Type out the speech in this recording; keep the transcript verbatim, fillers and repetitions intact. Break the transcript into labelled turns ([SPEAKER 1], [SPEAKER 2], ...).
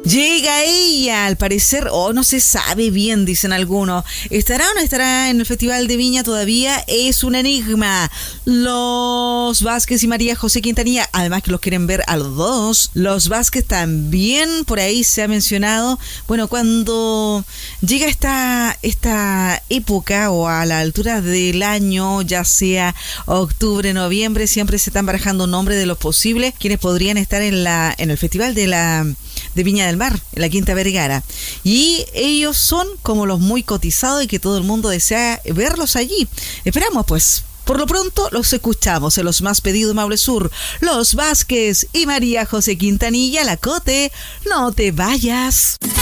[SPEAKER 1] Llega ella, al parecer, o oh, no se sabe bien, dicen algunos. ¿Estará o no estará en el Festival de Viña todavía? Es un enigma. Los Vázquez y María José Quintanilla, además que los quieren ver a los dos. Los Vázquez también, por ahí se ha mencionado. Bueno, cuando llega esta, esta época o a la altura del año, ya sea octubre, noviembre, siempre se están barajando nombres de los posibles quienes podrían estar en la en el Festival de la de Viña del Mar, en la Quinta Vergara. Y ellos son como los muy cotizados y que todo el mundo desea verlos allí. Esperamos pues. Por lo pronto los escuchamos en los más pedidos Maule Sur, Los Vázquez y María José Quintanilla, La Cote, no te vayas.